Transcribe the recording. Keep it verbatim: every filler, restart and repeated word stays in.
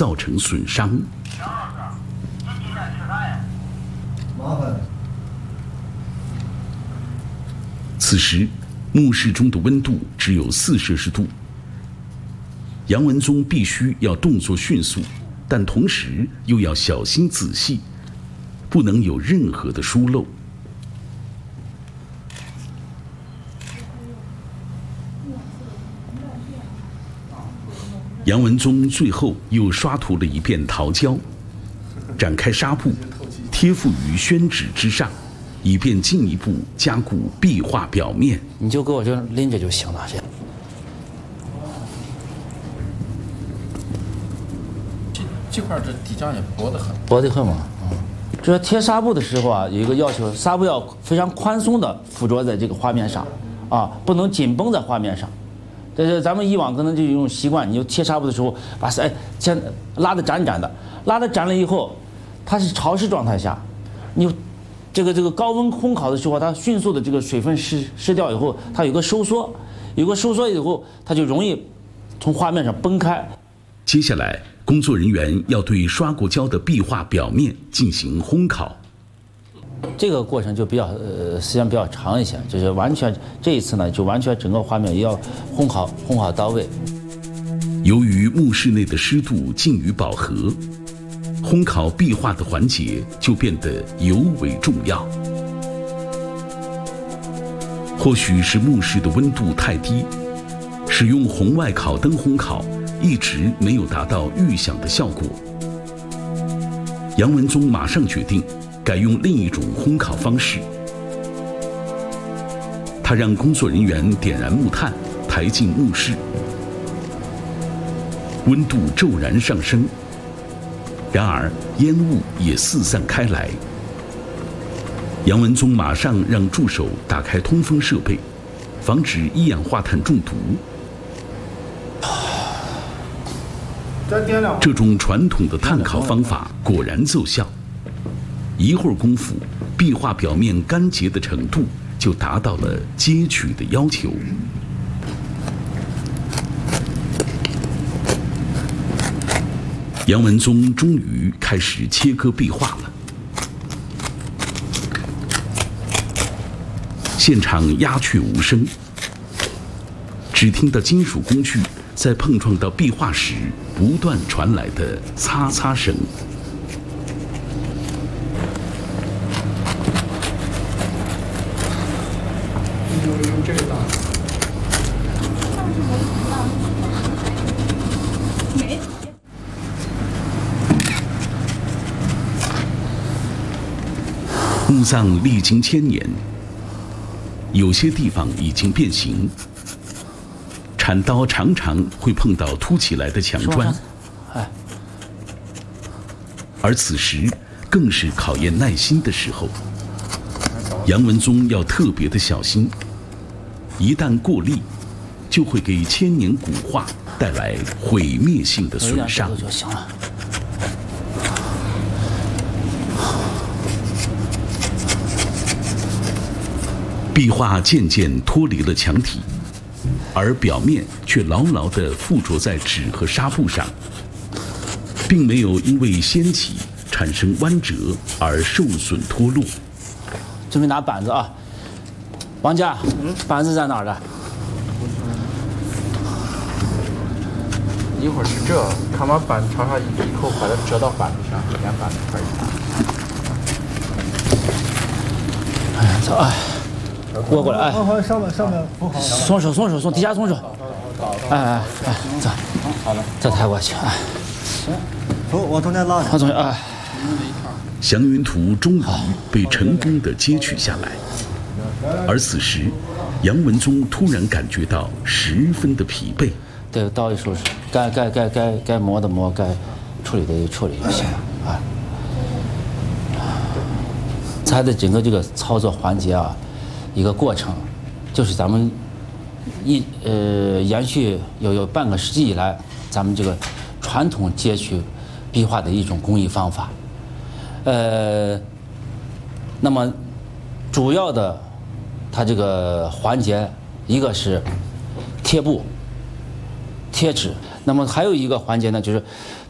造成损伤。 麻烦。 此时，墓室中的温度只有四摄氏度。杨文宗必须要动作迅速，但同时又要小心仔细，不能有任何的疏漏。杨文宗最后又刷涂了一遍陶胶，展开纱布，贴附于宣纸之上，以便进一步加固壁画表面。 你就给我这拎着就行了，这。 这这块这底浆也薄得很， 薄得很嘛。嗯，这贴纱布的时候啊，有一个要求，纱布要非常宽松的附着在这个画面上，啊，不能紧绷在画面上。这是咱们以往可能就有一种习惯，你就贴纱布的时候，把哎先拉得展展的，拉得展了以后，它是潮湿状态下，你这个这个高温烘烤的时候，它迅速的这个水分失失掉以后，它有个收缩，有个收缩以后，它就容易从画面上崩开。 接下来，工作人员要对刷过胶的壁画表面进行烘烤。 这个过程就比较呃时间比较长一些，就是完全这一次呢，就完全整个画面也要烘烤烘烤到位。 由于墓室内的湿度近于饱和，烘烤壁画的环节就变得尤为重要。或许是墓室的温度太低，使用红外烤灯烘烤一直没有达到预想的效果。杨文宗马上决定改用另一种烘烤方式。他让工作人员点燃木炭，抬进墓室，温度骤然上升，然而烟雾也四散开来。杨文宗马上让助手打开通风设备，防止一氧化碳中毒。这种传统的炭烤方法果然奏效。一会儿功夫，壁画表面干结的程度就达到了接取的要求。杨文宗终于开始切割壁画了。现场鸦雀无声，只听到金属工具在碰撞到壁画时不断传来的擦擦声。 这个大。 墓葬历经千年，有些地方已经变形，铲刀常常会碰到凸起来的墙砖，而此时更是考验耐心的时候。杨文宗要特别的小心，一旦过力，就会给千年古画带来毁灭性的损伤。 就行了。 壁画渐渐脱离了墙体，而表面却牢牢地附着在纸和纱布上，并没有因为掀起产生弯折而受损脱落。 准备拿板子啊，王家，嗯，板子在哪儿的？ 一会儿是这，看把板朝上以后，把它折到板子上，连板子一块一拿。哎，走啊！过过来，哎， 好好，上面上面扶好。 松手，松手，松，底下松手。哎哎哎，走，好了，再抬过去，哎。 行，走，往中间拉。 往中间，哎。 祥云图终于被成功地接取下来，而此时，杨文宗突然感觉到十分的疲惫。 对，刀一收拾，该该该该该磨的磨，该处理的处理就行了啊。它的整个这个操作环节啊，一个过程，就是咱们一呃延续有有半个世纪以来，咱们这个传统接取壁画的一种工艺方法。呃，那么主要的它这个环节，一个是贴布、贴纸，那么还有一个环节呢，就是